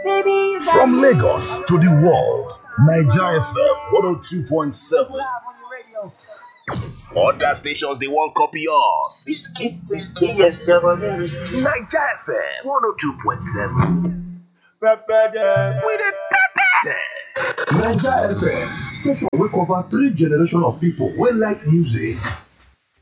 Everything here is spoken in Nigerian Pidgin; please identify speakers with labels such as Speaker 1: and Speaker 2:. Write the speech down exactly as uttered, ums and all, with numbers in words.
Speaker 1: From Lagos to the world, Niger F M one oh two point seven. Other stations they won't copy us.
Speaker 2: Whiskey, whiskey, yes, you're going whiskey.
Speaker 1: Niger F M one oh two point seven.
Speaker 3: Pepper them.
Speaker 1: With a pepper. Niger F M, station will cover three generations of people who like music.